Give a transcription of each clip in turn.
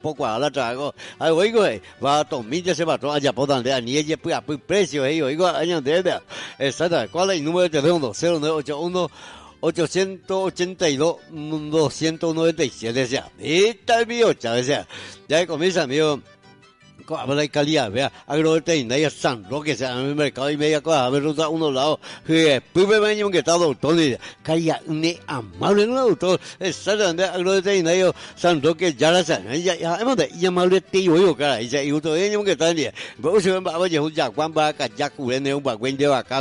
poco a la trago. Ay, oigo, va a tomar ese patrón allá por donde a ni ella pues precio, oigo, año de exacto, ¿cuál es el número de teléfono? 0981 882 297, ya. Está mío, Chávez, ya comienza, amigo. Habla de calidad, vea, agroveterinaria ya San Roque, se en el mercado y media cosa, a ver, uno lado, pues me baño que está doctor, y calidad, ne amable, no doctor, exactamente, agroveterinaria San Roque, ya la saben, ya, además de amable tío, yo, cara, y se, y usted, que está en día, pero se va a llevar ya, Juan va a callar, cubrir, un bagüen de vaca,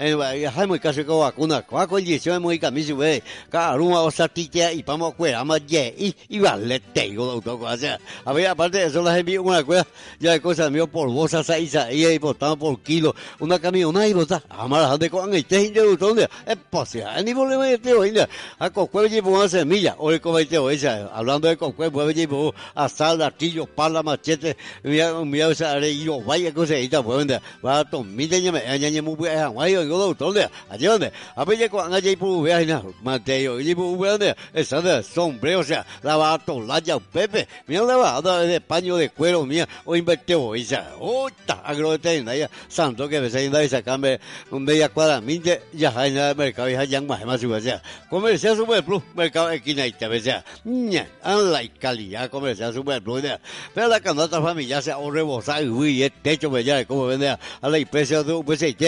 hay muy casi con vacuna, con condición muy camisa, ve, cada uno va a satir y vamos a cuidar, más y vale, tengo, doctor, o sea, a ver, aparte de eso, las envío una cueva, ya de cosas mío por bolsa y botamos por kilo una camiona y bota amar de con el tejido de donde es posible ni problema de teo ainda a cocuel llevo una semilla o el cometeo esa hablando de cocuel pues llevo asal artillo pala machete mira esa areillo vaya cosa y está pues va a tomar ya me muy bien guay yo doctor de allí donde a ver con allí por ver na mateo y por ver esa de sombrero o sea la va a tolar ya Pepe mira la va de paño de cuero mía o inverteo esa otra agroveterinaria santo que me saliendo esa cambia un media cuadra minte ya hay nada mercado ya ya más su sea comercial super plus mercado esquina y te sea ña la calidad comercial super plus pero la canasta familiar se ahorre bozar y el techo me ya como vende a la empresa de pues y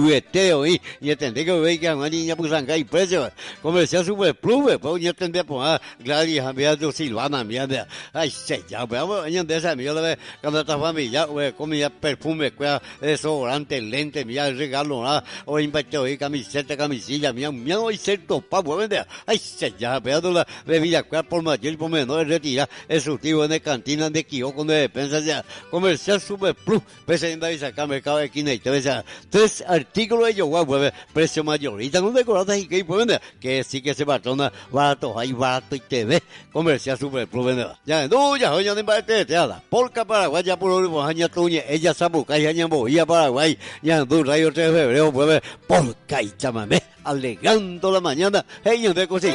teo y entendé que ve que una niña pues y precio comercial super plus pues yo entendé pues Gladys Javier Silvana mierda ay se ya pero yo de esa mierda canasta familiar comida perfume desodorante lente mira regalo o invertido y camiseta camisilla mira y cierto pavo vende ay se ya pero la bebida por mayor y por menor retira el surtido en cantina de kiosco de despensa ya comercial super plus presenta y saca mercado de esquina y te ves tres artículos de yoga precio mayorita no decoradas y que vende que sí que se patrona barato hay barato y te ve comercial super plus vende ya no ya hoy no te da polca Paraguay ya por último año tuñe ella sabuca y año boía Paraguay ya du rayo 3 de febrero polca y chamamé alegando la mañana ellos de cosilla